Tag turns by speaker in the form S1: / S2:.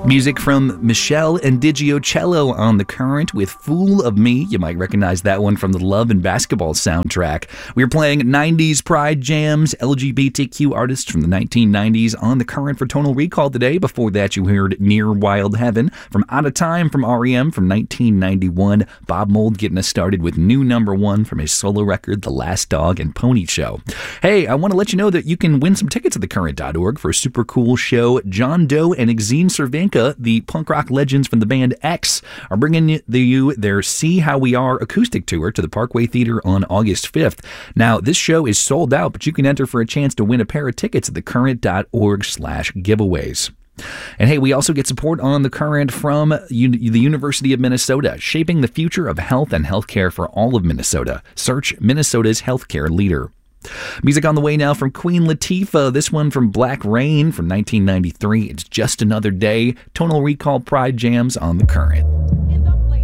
S1: Music from Michelle Indigiocello on The Current with Fool of Me. You might recognize that one from the Love and Basketball soundtrack. We were playing 90s Pride Jams, LGBTQ artists from the 1990s on The Current for Tonal Recall today. Before that, you heard Near Wild Heaven from Out of Time from REM from 1991. Bob Mould getting us started with new number one from his solo record, The Last Dog and Pony Show. Hey, I want to let you know that you can win some tickets at thecurrent.org for a super cool show. John Doe and Exene Cervenka, the punk rock legends from the band X, are bringing you their See How We Are acoustic tour to the Parkway Theater on August 5th. Now, this show is sold out, but you can enter for a chance to win a pair of tickets at thecurrent.org/giveaways. And hey, we also get support on The Current from the University of Minnesota, shaping the future of health and healthcare for all of Minnesota. Search Minnesota's healthcare leader. Music on the way now from Queen Latifah. This one from Black Rain from 1993. It's Just Another Day. Tonal Recall Pride Jams on The Current.